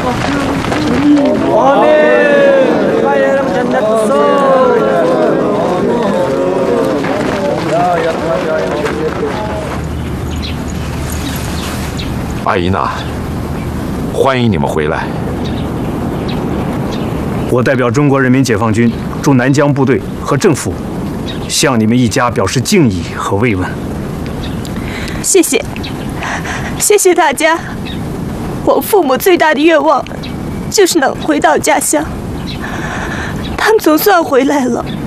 阿依娜，欢迎你们回来。 我代表中国人民解放军驻南疆部队和政府，向你们一家表示敬意和慰问。 谢谢，谢谢大家。我父母最大的愿望就是能回到家乡，他们总算回来了。